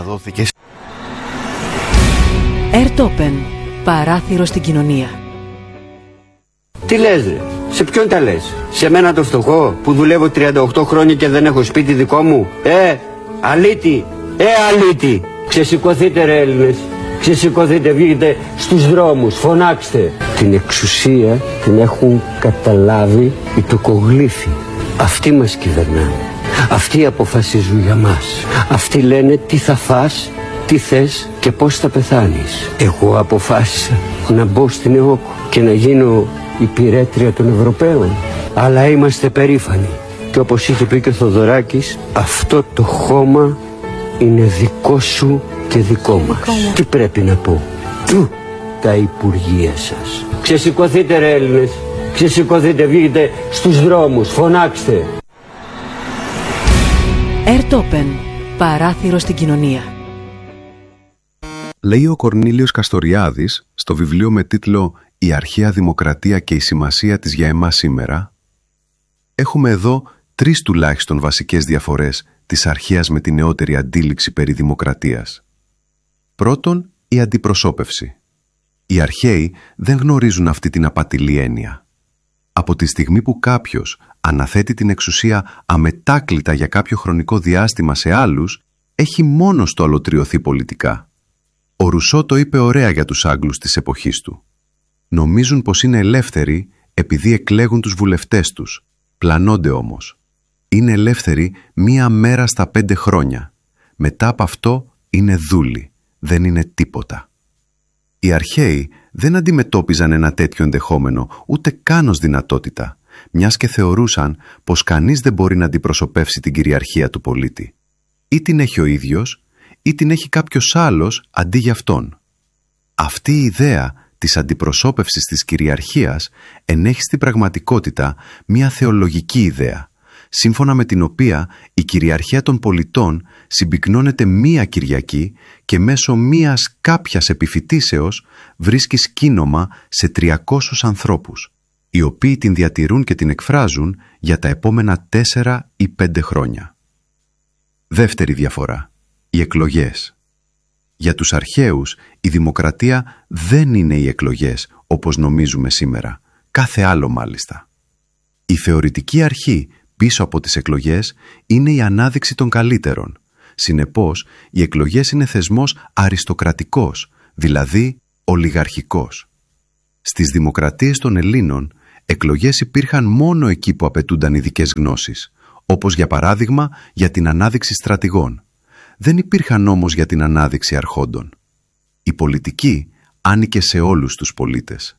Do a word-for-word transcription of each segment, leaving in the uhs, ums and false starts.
Δόθηκε... Ερτόπεν, παράθυρο στην κοινωνία. Τι λες ρε, σε ποιον τα λες? Σε μένα το φτωχό που δουλεύω τριάντα οκτώ χρόνια και δεν έχω σπίτι δικό μου? Ε, αλήτη, ε αλήτη. Ξεσηκωθείτε ρε Έλληνες, ξεσηκωθείτε, βγείτε στους δρόμους, φωνάξτε. Την εξουσία την έχουν καταλάβει οι τοκογλύφοι. Αυτοί μας κυβερνάνε. Αυτοί αποφασίζουν για μας. Αυτοί λένε τι θα φας, τι θες και πώς θα πεθάνεις. Εγώ αποφάσισα να μπω στην ΕΟΚ και να γίνω υπηρέτρια των Ευρωπαίων. Αλλά είμαστε περήφανοι. Και όπως είχε πει και ο Θοδωράκης, αυτό το χώμα είναι δικό σου και δικό μας. Δικό τι πρέπει να πω? Του τα υπουργεία σας. Ξεσηκωθείτε ρε Έλληνες, ξεσηκωθείτε, βγείτε στους δρόμους, φωνάξτε. Ερτόπεν, παράθυρο στην κοινωνία. Λέει ο Κορνήλιος Καστοριάδης στο βιβλίο με τίτλο «Η αρχαία δημοκρατία και η σημασία της για εμάς σήμερα». Έχουμε εδώ τρεις τουλάχιστον βασικές διαφορές της αρχαίας με τη νεότερη αντίληψη περί δημοκρατίας. Πρώτον, η αντιπροσώπευση. Οι αρχαίοι δεν γνωρίζουν αυτή την απατηλή έννοια. Από τη στιγμή που κάποιος αναθέτει την εξουσία αμετάκλητα για κάποιο χρονικό διάστημα σε άλλους, έχει μόνος το αλωτριωθεί πολιτικά. Ο Ρουσό το είπε ωραία για τους Άγγλους της εποχής του. Νομίζουν πως είναι ελεύθεροι επειδή εκλέγουν τους βουλευτές τους. Πλανώνται όμως. Είναι ελεύθεροι μία μέρα στα πέντε χρόνια. Μετά από αυτό είναι δούλοι. Δεν είναι τίποτα. Οι αρχαίοι δεν αντιμετώπιζαν ένα τέτοιο ενδεχόμενο ούτε καν ως δυνατότητα, μιας και θεωρούσαν πως κανείς δεν μπορεί να αντιπροσωπεύσει την κυριαρχία του πολίτη. Ή την έχει ο ίδιος, ή την έχει κάποιος άλλος αντί για αυτόν. Αυτή η ιδέα της αντιπροσώπευσης της κυριαρχίας ενέχει στην πραγματικότητα μια θεολογική ιδέα, σύμφωνα με την οποία η κυριαρχία των πολιτών συμπυκνώνεται μία Κυριακή και μέσω μίας κάποιας επιφυτίσεως βρίσκει σκήνομα σε τριακόσιους ανθρώπους, οι οποίοι την διατηρούν και την εκφράζουν για τα επόμενα τέσσερα ή πέντε χρόνια. Δεύτερη διαφορά. Οι εκλογές. Για τους αρχαίους, η δημοκρατία δεν είναι οι εκλογές όπως νομίζουμε σήμερα, κάθε άλλο μάλιστα. Η θεωρητική αρχή πίσω από τις εκλογές είναι η ανάδειξη των καλύτερων. Συνεπώς, οι εκλογές είναι θεσμός αριστοκρατικός, δηλαδή ολιγαρχικός. Στις δημοκρατίες των Ελλήνων, εκλογές υπήρχαν μόνο εκεί που απαιτούνταν ειδικές γνώσεις, όπως για παράδειγμα για την ανάδειξη στρατηγών. Δεν υπήρχαν όμως για την ανάδειξη αρχόντων. Η πολιτική άνοικε σε όλους τους πολίτες.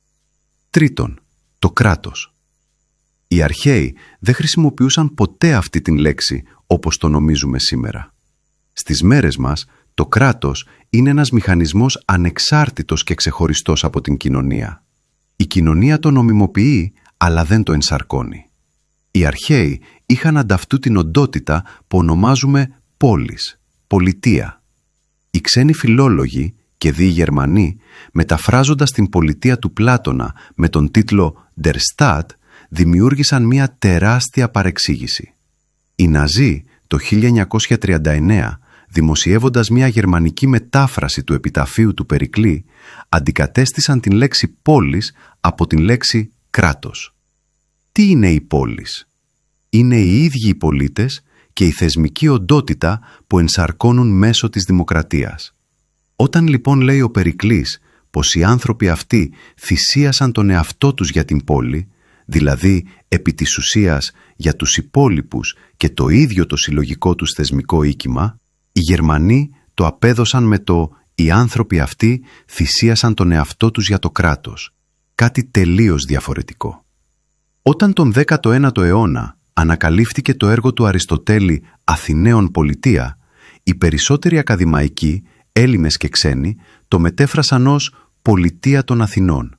Τρίτον, το κράτος. Οι αρχαίοι δεν χρησιμοποιούσαν ποτέ αυτή την λέξη όπως το νομίζουμε σήμερα. Στις μέρες μας, το κράτος είναι ένας μηχανισμός ανεξάρτητος και ξεχωριστός από την κοινωνία. Η κοινωνία το νομιμοποιεί, αλλά δεν το ενσαρκώνει. Οι αρχαίοι είχαν ανταυτού την οντότητα που ονομάζουμε πόλης, πολιτεία. Οι ξένοι φιλόλογοι και δι' οι Γερμανοί, μεταφράζοντας την πολιτεία του Πλάτωνα με τον τίτλο «Der Staat», δημιούργησαν μια τεράστια παρεξήγηση. Οι Ναζί το χίλια εννιακόσια τριάντα εννέα, δημοσιεύοντας μια γερμανική μετάφραση του επιταφείου του Περικλή, αντικατέστησαν την λέξη πόλης από την λέξη κράτος. Τι είναι η πόλης? Είναι οι ίδιοι οι πολίτες και η θεσμική οντότητα που ενσαρκώνουν μέσω της δημοκρατίας. Όταν λοιπόν λέει ο Περικλής πως οι άνθρωποι αυτοί θυσίασαν τον εαυτό τους για την πόλη, δηλαδή επί της ουσίας για τους υπόλοιπους και το ίδιο το συλλογικό τους θεσμικό οίκημα, οι Γερμανοί το απέδωσαν με το «οι άνθρωποι αυτοί θυσίασαν τον εαυτό τους για το κράτος», κάτι τελείως διαφορετικό. Όταν τον δέκατο ένατο αιώνα ανακαλύφθηκε το έργο του Αριστοτέλη «Αθηναίων πολιτεία», οι περισσότεροι ακαδημαϊκοί, Έλληνες και ξένοι, το μετέφρασαν ως «πολιτεία των Αθηνών».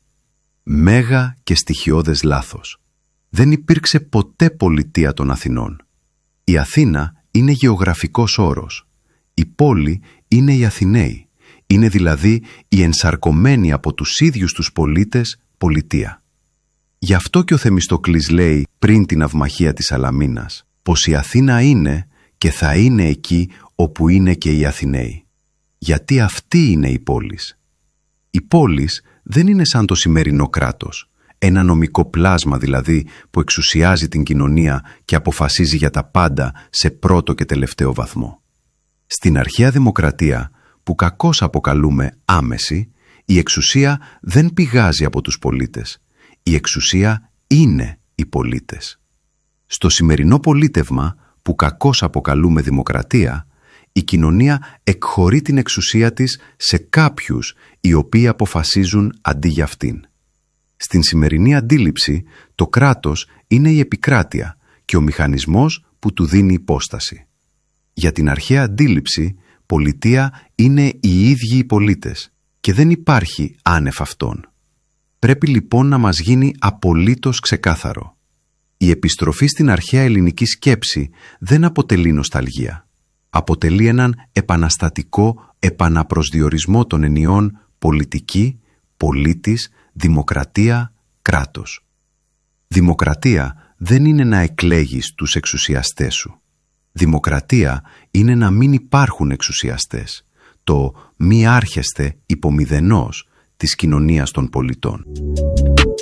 Μέγα και στοιχειώδες λάθος. Δεν υπήρξε ποτέ πολιτεία των Αθηνών. Η Αθήνα είναι γεωγραφικός όρος. Η πόλη είναι οι Αθηναίοι. Είναι δηλαδή η ενσαρκωμένη από τους ίδιους τους πολίτες πολιτεία. Γι' αυτό και ο Θεμιστοκλής λέει πριν την αυμαχία της Σαλαμίνας πως η Αθήνα είναι και θα είναι εκεί όπου είναι και οι Αθηναίοι. Γιατί αυτή είναι η πόλης. Η πόλης δεν είναι σαν το σημερινό κράτος, ένα νομικό πλάσμα δηλαδή που εξουσιάζει την κοινωνία και αποφασίζει για τα πάντα σε πρώτο και τελευταίο βαθμό. Στην αρχαία δημοκρατία, που κακώς αποκαλούμε άμεση, η εξουσία δεν πηγάζει από τους πολίτες. Η εξουσία είναι οι πολίτες. Στο σημερινό πολίτευμα, που κακώς αποκαλούμε δημοκρατία, η κοινωνία εκχωρεί την εξουσία της σε κάποιους οι οποίοι αποφασίζουν αντί για αυτήν. Στην σημερινή αντίληψη, το κράτος είναι η επικράτεια και ο μηχανισμός που του δίνει υπόσταση. Για την αρχαία αντίληψη, πολιτεία είναι οι ίδιοι οι πολίτες και δεν υπάρχει άνευ αυτών. Πρέπει λοιπόν να μας γίνει απολύτως ξεκάθαρο. Η επιστροφή στην αρχαία ελληνική σκέψη δεν αποτελεί νοσταλγία. Αποτελεί έναν επαναστατικό επαναπροσδιορισμό των ενιών πολιτική, πολίτης, δημοκρατία, κράτος. Δημοκρατία δεν είναι να εκλέγεις τους εξουσιαστές σου. Δημοκρατία είναι να μην υπάρχουν εξουσιαστές, το μη άρχεστε υπομηδενός της κοινωνίας των πολιτών.